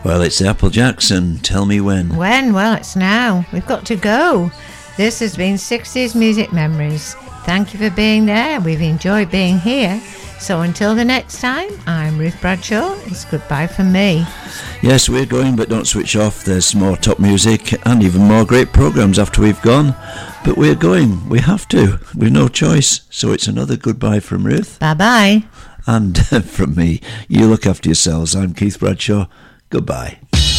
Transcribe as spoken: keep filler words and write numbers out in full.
Well, it's the Applejacks. Tell me when. When? Well, it's now. We've got to go. This has been sixties Music Memories. Thank you for being there. We've enjoyed being here. So until the next time, I'm Ruth Bradshaw. It's goodbye from me. Yes, we're going, but don't switch off. There's more top music and even more great programmes after we've gone. But we're going. We have to. We've no choice. So it's another goodbye from Ruth. Bye-bye. And from me. You look after yourselves. I'm Keith Bradshaw. Goodbye.